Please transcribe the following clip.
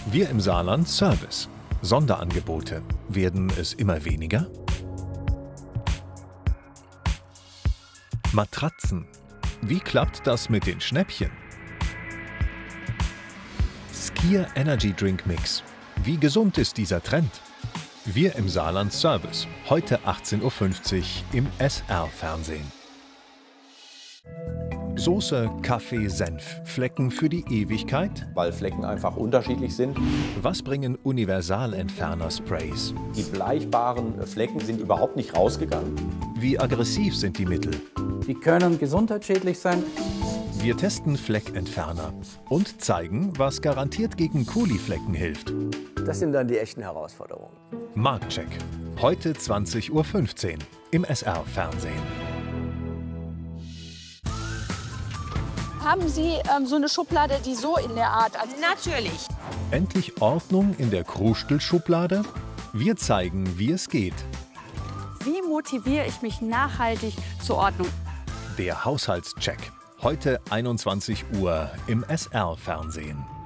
Wir im Saarland Service. Sonderangebote. Werden es immer weniger? Matratzen. Wie klappt das mit den Schnäppchen? Skier Energy Drink Mix. Wie gesund ist dieser Trend? Wir im Saarland Service. Heute 18:50 Uhr im SR-Fernsehen. Soße, Kaffee, Senf. Flecken für die Ewigkeit? Weil Flecken einfach unterschiedlich sind. Was bringen Universalentferner-Sprays? Die bleichbaren Flecken sind überhaupt nicht rausgegangen. Wie aggressiv sind die Mittel? Die können gesundheitsschädlich sein. Wir testen Fleckentferner und zeigen, was garantiert gegen Koliflecken hilft. Das sind dann die echten Herausforderungen. Marktcheck. Heute 20:15 Uhr im SR-Fernsehen. Haben Sie so eine Schublade, die so in der Art... Natürlich. Endlich Ordnung in der Krustel-Schublade? Wir zeigen, wie es geht. Wie motiviere ich mich nachhaltig zur Ordnung? Der Haushaltscheck. Heute 21 Uhr im SR-Fernsehen.